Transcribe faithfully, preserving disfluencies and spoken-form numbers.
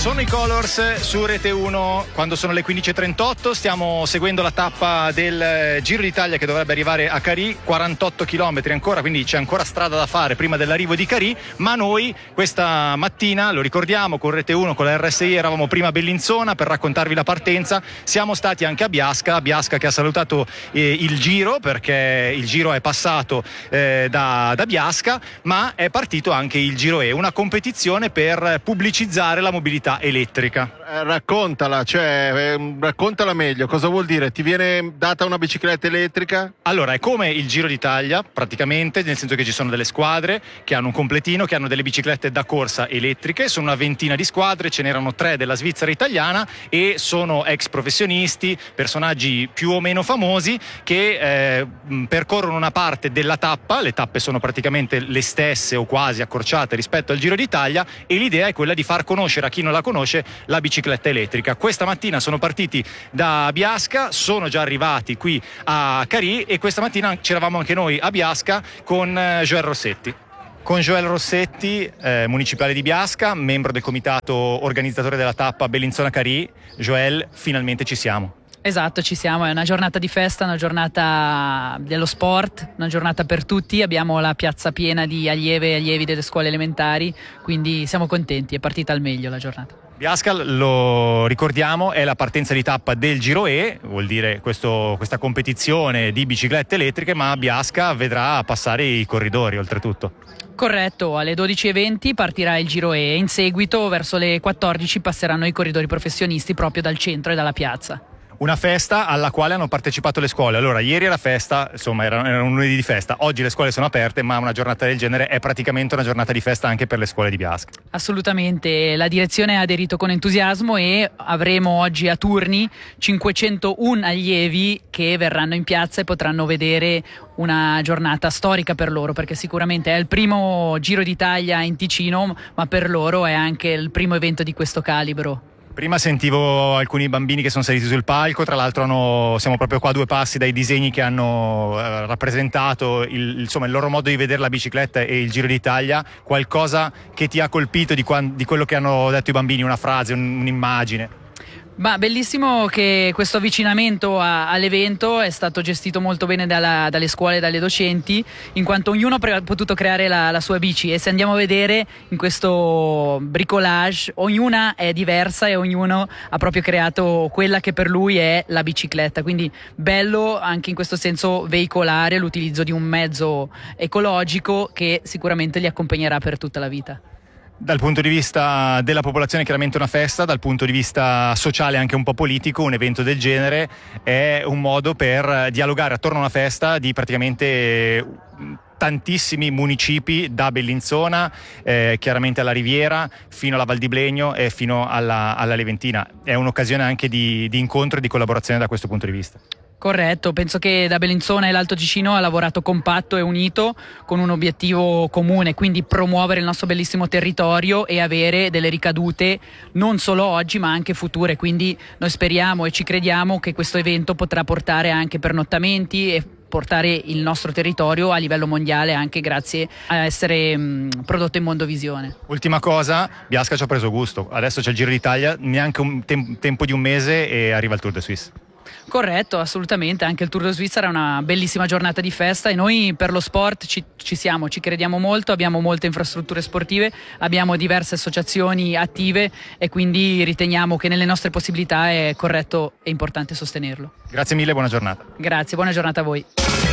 Sono i Colors su Rete uno quando sono le quindici e trentotto, stiamo seguendo la tappa del Giro d'Italia che dovrebbe arrivare a Carì, quarantotto chilometri ancora, quindi c'è ancora strada da fare prima dell'arrivo di Carì, ma noi questa mattina, lo ricordiamo, con Rete uno, con la R S I eravamo prima a Bellinzona per raccontarvi la partenza, siamo stati anche a Biasca, Biasca che ha salutato eh, il Giro perché il Giro è passato eh, da, da Biasca, ma è partito anche il Giro E, una competizione per pubblicizzare la mobilità elettrica. Eh, raccontala, cioè eh, raccontala meglio, cosa vuol dire? Ti viene data una bicicletta elettrica? Allora, è come il Giro d'Italia praticamente, nel senso che ci sono delle squadre che hanno un completino, che hanno delle biciclette da corsa elettriche, sono una ventina di squadre, ce n'erano tre della Svizzera italiana e sono ex professionisti, personaggi più o meno famosi che eh, percorrono una parte della tappa, le tappe sono praticamente le stesse o quasi accorciate rispetto al Giro d'Italia e l'idea è quella di far conoscere a chi non la conosce la bicicletta elettrica. Questa mattina sono partiti da Biasca, sono già arrivati qui a Carì e questa mattina c'eravamo anche noi a Biasca con eh, Joel Rossetti. Con Joel Rossetti, eh, municipale di Biasca, membro del comitato organizzatore della tappa Bellinzona-Carì. Joel, finalmente ci siamo. Esatto, ci siamo, è una giornata di festa, una giornata dello sport, una giornata per tutti, abbiamo la piazza piena di allieve e allievi delle scuole elementari, quindi siamo contenti, è partita al meglio la giornata. Biasca, lo ricordiamo, è la partenza di tappa del Giro E, vuol dire questo, questa competizione di biciclette elettriche, ma Biasca vedrà passare i corridori oltretutto. Corretto, alle dodici e venti partirà il Giro E e in seguito verso le quattordici passeranno i corridori professionisti proprio dal centro e dalla piazza. Una festa alla quale hanno partecipato le scuole. Allora, ieri era festa, insomma, era, era un lunedì di festa. Oggi le scuole sono aperte, ma una giornata del genere è praticamente una giornata di festa anche per le scuole di Biasca. Assolutamente, la direzione ha aderito con entusiasmo e avremo oggi a turni cinquecentouno allievi che verranno in piazza e potranno vedere una giornata storica per loro, perché sicuramente è il primo Giro d'Italia in Ticino, ma per loro è anche il primo evento di questo calibro. Prima sentivo alcuni bambini che sono saliti sul palco, tra l'altro hanno, siamo proprio qua a due passi dai disegni che hanno eh, rappresentato il, insomma, il loro modo di vedere la bicicletta e il Giro d'Italia. Qualcosa che ti ha colpito di, quan, di quello che hanno detto i bambini, una frase, un, un'immagine? Ma bellissimo che questo avvicinamento a, all'evento è stato gestito molto bene dalla, dalle scuole e dalle docenti, in quanto ognuno ha potuto creare la, la sua bici, e se andiamo a vedere in questo bricolage ognuna è diversa e ognuno ha proprio creato quella che per lui è la bicicletta, quindi bello anche in questo senso veicolare l'utilizzo di un mezzo ecologico che sicuramente li accompagnerà per tutta la vita. Dal punto di vista della popolazione chiaramente una festa, dal punto di vista sociale anche un po' politico, un evento del genere è un modo per dialogare attorno a una festa di praticamente tantissimi municipi, da Bellinzona, eh, chiaramente alla Riviera, fino alla Val di Blegno e fino alla, alla Leventina. È un'occasione anche di, di incontro e di collaborazione da questo punto di vista. Corretto, penso che da Bellinzona e l'Alto Ticino ha lavorato compatto e unito con un obiettivo comune, quindi promuovere il nostro bellissimo territorio e avere delle ricadute non solo oggi ma anche future, quindi noi speriamo e ci crediamo che questo evento potrà portare anche pernottamenti e portare il nostro territorio a livello mondiale anche grazie a essere mh, prodotto in Mondovisione. Ultima cosa, Biasca ci ha preso gusto, adesso c'è il Giro d'Italia, neanche un tem- tempo di un mese e arriva il Tour de Suisse. Corretto, assolutamente, anche il Tour de Svizzera è una bellissima giornata di festa e noi per lo sport ci, ci siamo, ci crediamo molto, abbiamo molte infrastrutture sportive, abbiamo diverse associazioni attive e quindi riteniamo che nelle nostre possibilità è corretto e importante sostenerlo. Grazie mille, buona giornata. Grazie, buona giornata a voi.